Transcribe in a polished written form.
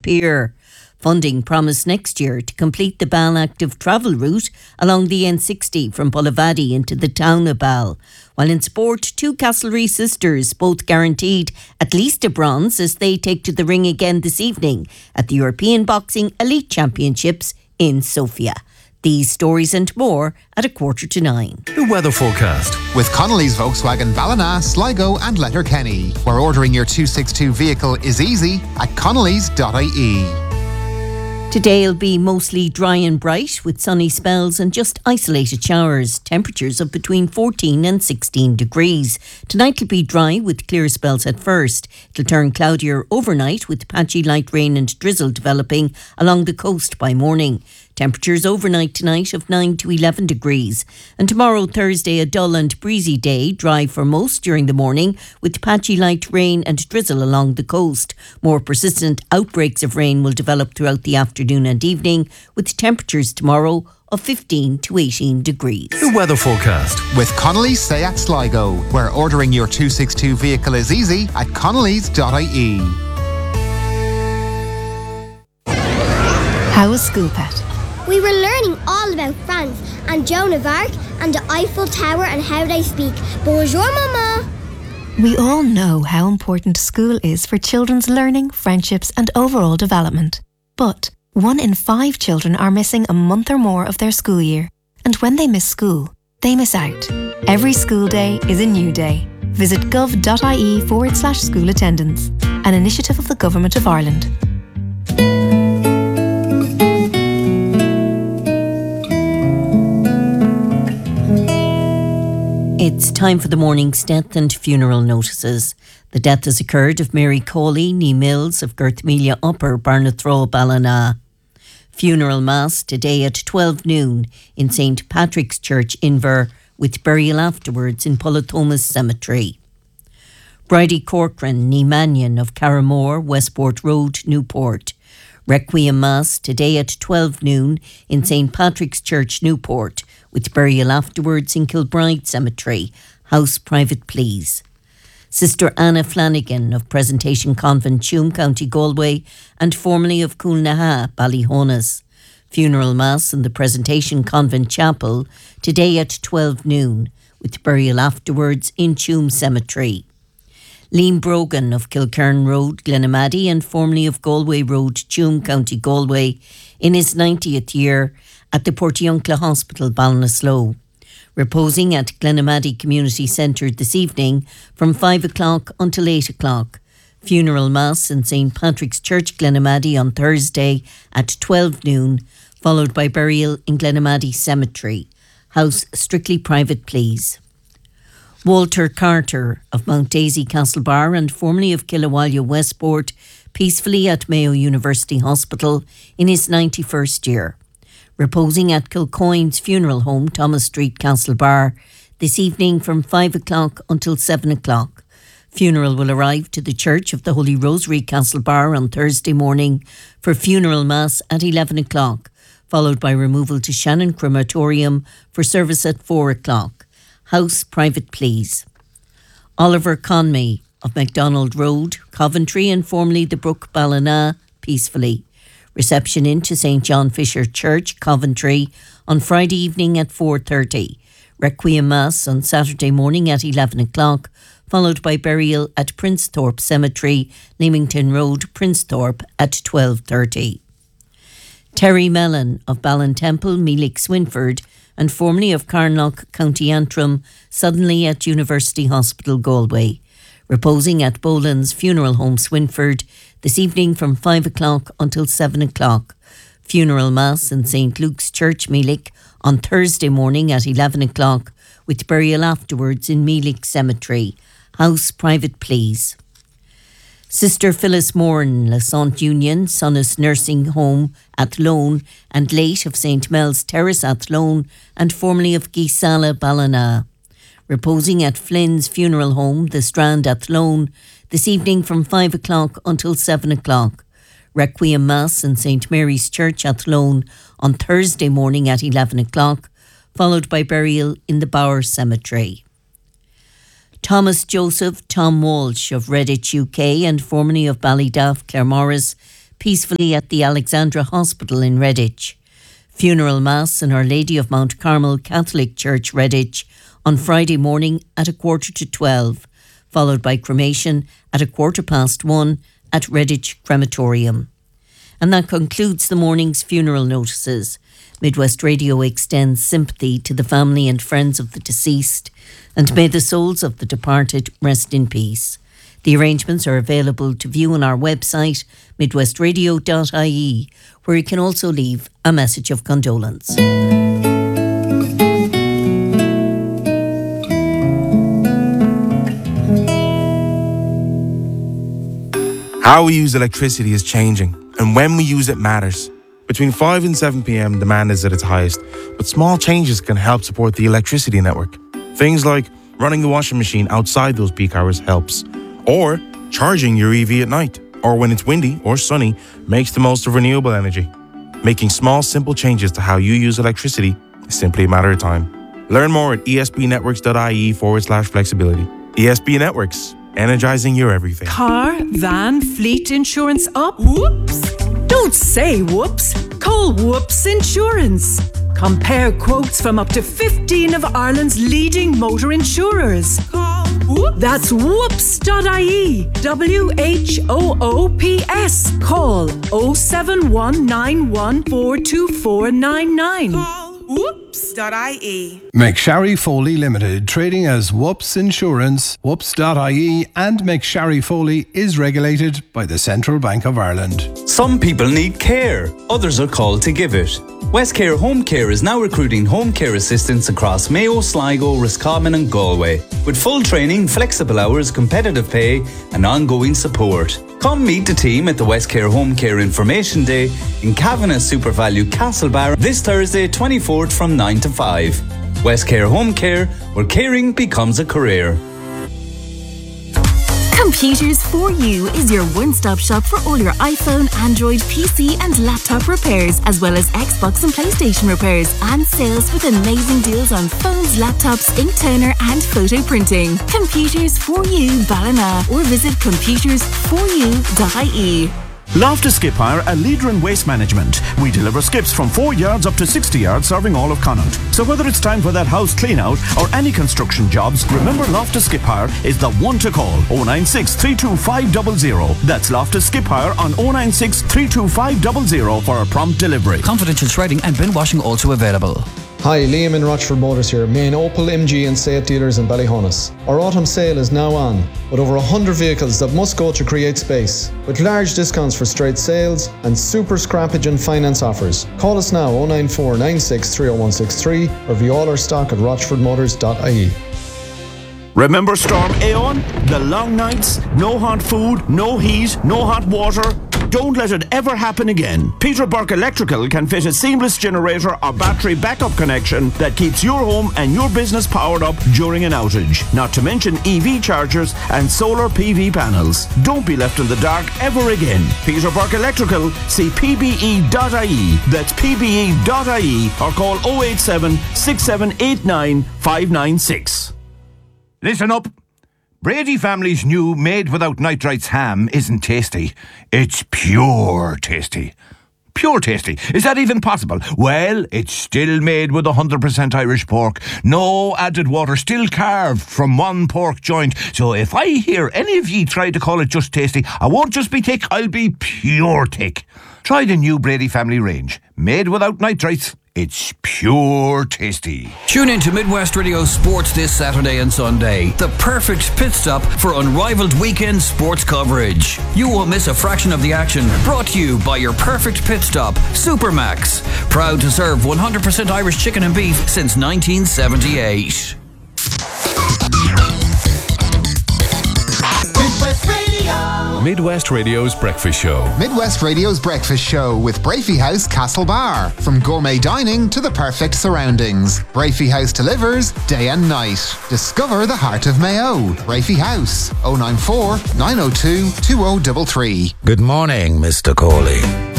Pier. Funding promised next year to complete the Bal Active travel route along the N60 from Bullavadi into the town of Bal. While in sport, two Castlereagh sisters both guaranteed at least a bronze as they take to the ring again this evening at the European Boxing Elite Championships in Sofia. These stories and more at 9:15. The weather forecast. With Connolly's Volkswagen Ballina, Sligo and Letterkenny, where ordering your 262 vehicle is easy at connellys.ie. Today will be mostly dry and bright with sunny spells and just isolated showers. Temperatures of between 14 and 16 degrees. Tonight will be dry with clear spells at first. It'll turn cloudier overnight with patchy light rain and drizzle developing along the coast by morning. Temperatures overnight tonight of 9 to 11 degrees. And tomorrow, Thursday, a dull and breezy day, dry for most during the morning, with patchy light rain and drizzle along the coast. More persistent outbreaks of rain will develop throughout the afternoon and evening, with temperatures tomorrow of 15 to 18 degrees. The weather forecast. With Connolly's Seat Sligo, where ordering your 262 vehicle is easy at connellys.ie. How was school, Pat? We were learning all about France and Joan of Arc and the Eiffel Tower and how they speak. Bonjour, Mama. We all know how important school is for children's learning, friendships and overall development. But 1 in 5 children are missing a month or more of their school year. And when they miss school, they miss out. Every school day is a new day. Visit gov.ie/school attendance, an initiative of the Government of Ireland. It's time for the morning's death and funeral notices. The death has occurred of Mary Cawley, ní Mills of Gerthmelia Upper, Barnathrow, Ballina. Funeral Mass today at 12 noon in St. Patrick's Church, Inver, with burial afterwards in Pullatomas Cemetery. Bridie Corcoran, ní Mannion of Carramore, Westport Road, Newport. Requiem Mass today at 12 noon in St. Patrick's Church, Newport, with burial afterwards in Kilbride Cemetery, house private please. Sister Anna Flanagan of Presentation Convent, Tuam, County Galway, and formerly of Coolnaha, Ballyhonas. Funeral Mass in the Presentation Convent Chapel today at 12 noon, with burial afterwards in Tuam Cemetery. Liam Brogan of Kilkern Road, Glenamaddy, and formerly of Galway Road, Tuam, County Galway, in his 90th year at the Portiuncula Hospital, Ballinasloe. Reposing at Glenamaddy Community Centre this evening from 5 o'clock until 8 o'clock. Funeral Mass in St. Patrick's Church, Glenamaddy on Thursday at 12 noon, followed by burial in Glenamaddy Cemetery. House strictly private please. Walter Carter of Mount Daisy, Castlebar, and formerly of Killawalya, Westport, peacefully at Mayo University Hospital in his 91st year. Reposing at Kilcoyne's funeral home, Thomas Street, Castlebar, this evening from 5 o'clock until 7 o'clock. Funeral will arrive to the Church of the Holy Rosary, Castlebar, on Thursday morning for funeral mass at 11 o'clock, followed by removal to Shannon Crematorium for service at 4 o'clock. House private please. Oliver Conmay of MacDonald Road, Coventry, and formerly the Brook, Ballina, peacefully. Reception into St. John Fisher Church, Coventry, on Friday evening at 4:30. Requiem Mass on Saturday morning at 11 o'clock, followed by burial at Princethorpe Cemetery, Leamington Road, Princethorpe, at 12:30. Terry Mellon of Ballintemple, Meelick, Swinford, and formerly of Carnlough, County Antrim, suddenly at University Hospital, Galway. Reposing at Boland's Funeral Home, Swinford, this evening from 5 o'clock until 7 o'clock. Funeral Mass in St. Luke's Church, Meelick, on Thursday morning at 11 o'clock, with burial afterwards in Meelick Cemetery. House private please. Sister Phyllis Moran, La Sainte Union, Sonus Nursing Home, Athlone, and late of St. Mel's Terrace, Athlone, and formerly of Gisala, Ballina. Reposing at Flynn's Funeral Home, The Strand, Athlone, this evening from 5 o'clock until 7 o'clock. Requiem Mass in St. Mary's Church, Athlone, on Thursday morning at 11 o'clock, followed by burial in the Bower Cemetery. Thomas Joseph Tom Walsh of Redditch, UK, and formerly of Ballydaff, Claremorris, peacefully at the Alexandra Hospital in Redditch. Funeral Mass in Our Lady of Mount Carmel Catholic Church, Redditch, on Friday morning at 11:45, followed by cremation at 1:15 at Redditch Crematorium. And that concludes the morning's funeral notices. Midwest Radio extends sympathy to the family and friends of the deceased, and may the souls of the departed rest in peace. The arrangements are available to view on our website, midwestradio.ie, where you can also leave a message of condolence. How we use electricity is changing, and when we use it matters. Between 5 and 7 p.m, demand is at its highest, but small changes can help support the electricity network. Things like running the washing machine outside those peak hours helps, or charging your EV at night, or when it's windy or sunny, makes the most of renewable energy. Making small, simple changes to how you use electricity is simply a matter of time. Learn more at esbnetworks.ie/flexibility. ESB Networks, energizing your everything. Car, van, fleet insurance up? Whoops! Don't say whoops. Call Whoops Insurance. Compare quotes from up to 15 of Ireland's leading motor insurers. Call Whoops. That's whoops.ie. WHOOPS. Call 07191424499. Call whoops.ie. McSharry Foley Limited, trading as Whoops Insurance, whoops.ie, and McSharry Foley is regulated by the Central Bank of Ireland. Some people need care, others are called to give it. West Care Home Care is now recruiting home care assistants across Mayo, Sligo, Roscommon and Galway, with full training, flexible hours, competitive pay and ongoing support. Come meet the team at the West Care Home Care Information Day in Kavanagh SuperValue Castlebar this Thursday 24th from 9 to 5. West Care Home Care, where caring becomes a career. Computers For You is your one-stop shop for all your iPhone, Android, PC and laptop repairs, as well as Xbox and PlayStation repairs and sales with amazing deals on phones, laptops, ink toner and photo printing. Computers For You Ballina, or visit computersforyou.ie. Loftus Skip Hire, a leader in waste management. We deliver skips from 4 yards up to 60 yards, serving all of Connaught. So whether it's time for that house clean out or any construction jobs, remember Loftus Skip Hire is the one to call. 096 325 00. That's Loftus Skip Hire on 096 325 00 for a prompt delivery. Confidential shredding and bin washing also available. Hi, Liam in Rochford Motors here, main Opel, MG and Seat dealers in Ballyhonus. Our autumn sale is now on, with over 100 vehicles that must go to create space, with large discounts for straight sales and super scrappage and finance offers. Call us now 094 96 30163 or view all our stock at rochfordmotors.ie. Remember Storm Aeon? The long nights, no hot food, no heat, no hot water. Don't let it ever happen again. Peter Burke Electrical can fit a seamless generator or battery backup connection that keeps your home and your business powered up during an outage. Not to mention EV chargers and solar PV panels. Don't be left in the dark ever again. Peter Burke Electrical, see pbe.ie. That's pbe.ie or call 087 6789 596. Listen up. Brady family's new made without nitrites ham isn't tasty. It's pure tasty. Pure tasty. Is that even possible? Well, it's still made with 100% Irish pork. No added water, still carved from one pork joint. So if I hear any of ye try to call it just tasty, I won't just be thick, I'll be pure thick. Try the new Brady family range. Made without nitrites. It's pure tasty. Tune in to Midwest Radio Sports this Saturday and Sunday. The perfect pit stop for unrivaled weekend sports coverage. You won't miss a fraction of the action. Brought to you by your perfect pit stop, Supermax. Proud to serve 100% Irish chicken and beef since 1978. Midwest Radio's Breakfast Show. Midwest Radio's Breakfast Show with Brafey House Castlebar. From gourmet dining to the perfect surroundings, Brafey House delivers day and night. Discover the heart of Mayo. Brafey House, 094 902 2033. Good morning, Mr. Cawley.